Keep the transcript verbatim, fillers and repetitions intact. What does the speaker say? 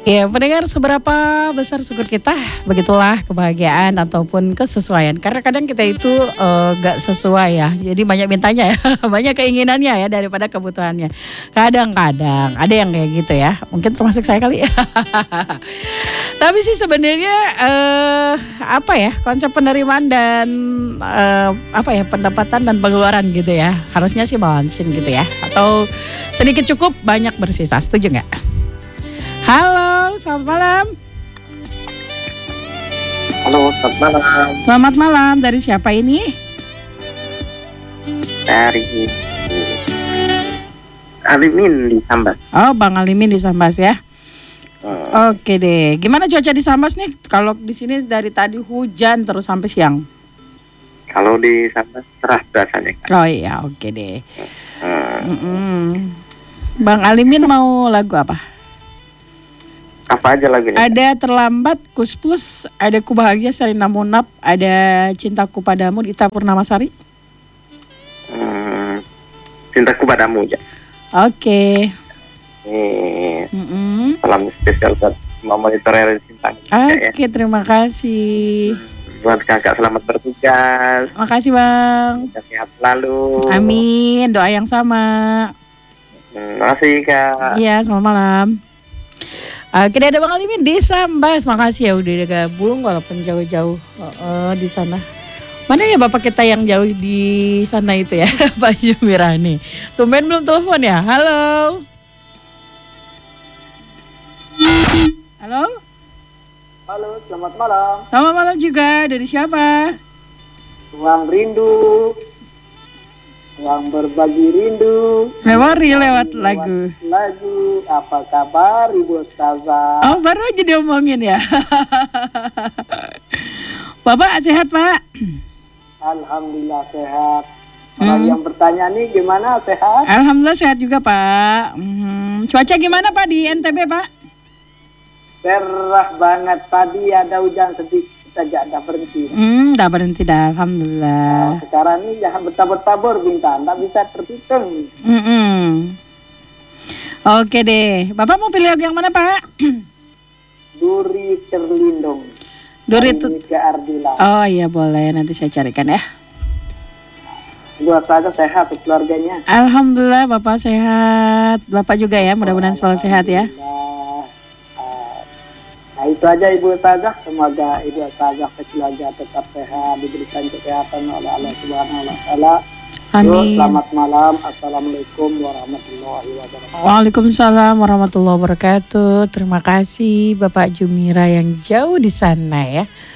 Ya, pendengar, seberapa besar syukur kita, begitulah kebahagiaan ataupun kesesuaian. Karena kadang kita itu uh, gak sesuai ya, jadi banyak mintanya ya, banyak keinginannya ya daripada kebutuhannya. Kadang-kadang ada yang kayak gitu ya, mungkin termasuk saya kali. Tapi sih sebenarnya uh, apa ya, konsep penerimaan dan uh, apa ya, pendapatan dan pengeluaran gitu ya, harusnya sih balancing gitu ya, atau sedikit cukup banyak bersisa. Setuju nggak? Halo, selamat malam. Halo, selamat malam. Selamat malam, dari siapa ini? Dari Alimin di Sambas. Oh, Bang Alimin di Sambas ya. Hmm. Oke deh, gimana cuaca di Sambas nih? Kalau di sini dari tadi hujan terus sampai siang. Kalau di Sambas cerah biasanya. Oh iya, oke deh. Hmm. Mm-mm. Bang Alimin mau lagu apa? Apa aja lagunya? Ada Terlambat, Kus Plus, ada Ku Bahagia, Sherina Munaf, ada Cintaku Padamu, Ita Purnamasari. Hmm. Cintaku Padamu ya. Oke. Eh, Mm-mm. salam spesial buat Mama Monitor Cinta. Oke, ya. Terima kasih. Buat kakak selamat bertugas. Makasih Bang. Sehat selalu. Amin, doa yang sama. Terima kasih Kak. Iya, selamat malam. Oke, ada Bang Alimin di Sambas. Makasih ya udah gabung walaupun jauh-jauh uh, uh, di sana. Mana ya Bapak kita yang jauh di sana itu ya, Pak Jumirani. Tumben belum telepon ya? Halo. Halo. Halo, selamat malam. Selamat malam juga. Dari siapa? Ruang rindu, ruang berbagi rindu. Memori lewat lagu. Lagu, apa kabar Ibu Ustazah? Oh, baru aja diomongin ya. Bapak sehat Pak? Alhamdulillah sehat. Orang Hmm. yang bertanya nih gimana, sehat? Alhamdulillah sehat juga Pak. Hmm. Cuaca gimana Pak di N T B Pak? Cerah banget, tadi ada hujan sedikit saja, ada berhenti. Hmm, udah berhenti dah, alhamdulillah. Nah, sekarang ini jangan bertabur-tabur bintang, tak bisa terhitung. Mm-mm. Oke deh, Bapak mau pilih lagu yang mana Pak? Duri terlindung. Duri Dari tu- Nika Ardila. Oh iya boleh, nanti saya carikan ya. Ibu Ustazah sehat keluarganya. Alhamdulillah Bapak sehat, Bapak juga ya, mudah-mudahan selalu sehat ya. Alhamdulillah. Ah, Nah itu aja Ibu Ustazah, semoga Ibu Ustazah keluarga tetap sehat, diberikan kesehatan oleh Allah Subhanahu wa taala. Amin. Selamat malam. Assalamualaikum warahmatullahi wabarakatuh. Waalaikumsalam warahmatullahi wabarakatuh. Terima kasih Bapak Jumira yang jauh di sana ya.